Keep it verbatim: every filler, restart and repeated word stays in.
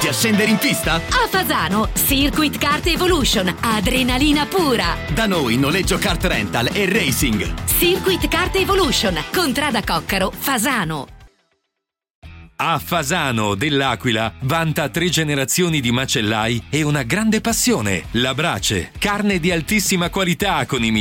pronti a scendere in pista? A Fasano, Circuit Kart Evolution, adrenalina pura. Da noi noleggio kart rental e racing. Circuit Kart Evolution, Contrada Coccaro, Fasano. A Fasano dell'Aquila vanta tre generazioni di macellai e una grande passione, la brace, carne di altissima qualità con i